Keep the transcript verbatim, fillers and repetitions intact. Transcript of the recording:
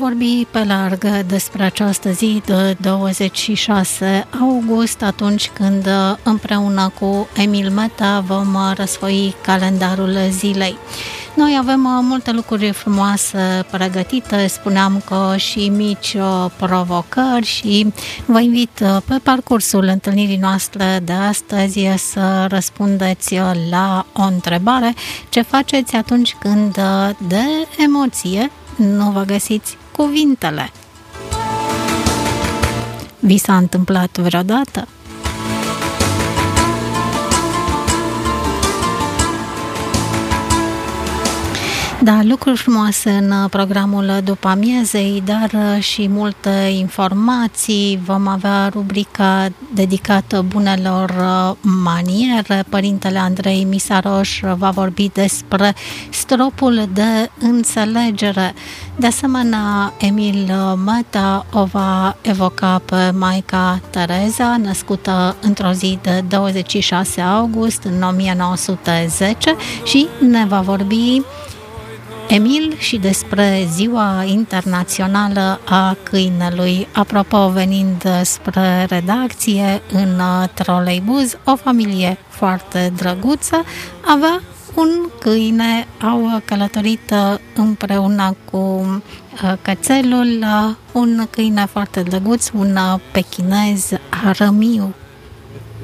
vorbi pe larg despre această zi de douăzeci și șase august, atunci când împreună cu Emil Meta vom răsfoi calendarul zilei. Noi avem multe lucruri frumoase pregătite, spuneam că și mici provocări și vă invit pe parcursul întâlnirii noastre de astăzi să răspundeți la o întrebare: ce faceți atunci când de emoție nu vă găsiți cuvintele? Vi s-a întâmplat vreodată? Da, lucruri frumoase în programul după amiezei, dar și multe informații. Vom avea rubrica dedicată bunelor maniere. Părintele Andrei Misaroș va vorbi despre stropul de înțelegere. De asemenea, Emil Meta o va evoca pe Maica Tereza, născută într-o zi de douăzeci și șase august în o mie nouă sute zece, și ne va vorbi Emil și despre Ziua Internațională a Câinelui. Apropo, venind spre redacție în troleibuz, o familie foarte drăguță avea un câine. Au călătorit împreună cu cățelul, un câine foarte drăguț, un pechinez arămiu